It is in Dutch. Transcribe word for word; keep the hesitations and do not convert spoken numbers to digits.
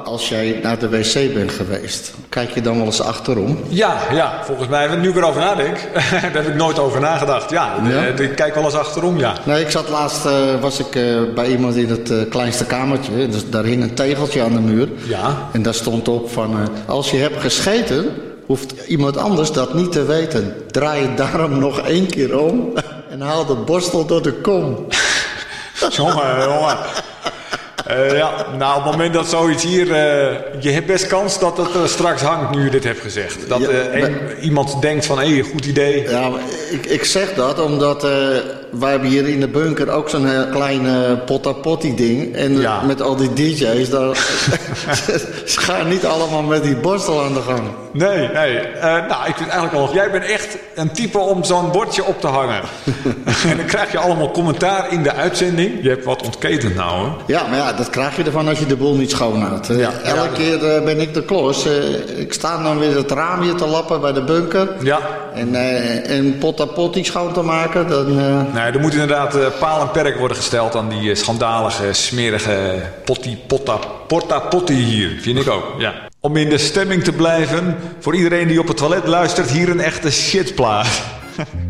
als jij naar de wc bent geweest, kijk je dan wel eens achterom? Ja, ja, volgens mij, nu ik erover nadenk, daar heb ik nooit over nagedacht. Ja, ja? De, de, ik kijk wel eens achterom, ja. Nee, ik zat laatst, uh, was ik uh, bij iemand in het uh, kleinste kamertje. Dus daar hing een tegeltje aan de muur. Ja. En daar stond op van, uh, als je hebt gescheten, hoeft iemand anders dat niet te weten. Draai het daarom nog één keer om en haal de borstel door de kom. Jongen, jongen. Uh, ja, nou op het moment dat zoiets hier... Uh, je hebt best kans dat het er straks hangt nu je dit hebt gezegd. Dat uh, ja, een, maar, iemand denkt van, hé, hey, goed idee. Ja, ik, ik zeg dat omdat... Uh, wij hebben hier in de bunker ook zo'n uh, klein uh, potta-potty ding. En ja. met al die D J's, daar, ze gaan niet allemaal met die borstel aan de gang. Nee, nee. Uh, nou, ik vind eigenlijk al... Jij bent echt een type om zo'n bordje op te hangen. En dan krijg je allemaal commentaar in de uitzending. Je hebt wat ontketend nou, hoor. Ja, maar ja, dat krijg je ervan als je de boel niet schoonhoudt. Uh, ja, elke ja, keer uh, ben ik de klos. Uh, ik sta dan weer het raam hier te lappen bij de bunker. Ja. En, uh, en potta-potty schoon te maken, dan... Uh, Nee, er moet inderdaad uh, paal en perk worden gesteld aan die uh, schandalige, smerige potty, potta, porta potty hier. Vind ik ook, ja. Om in de stemming te blijven, voor iedereen die op het toilet luistert, hier een echte shitplaat.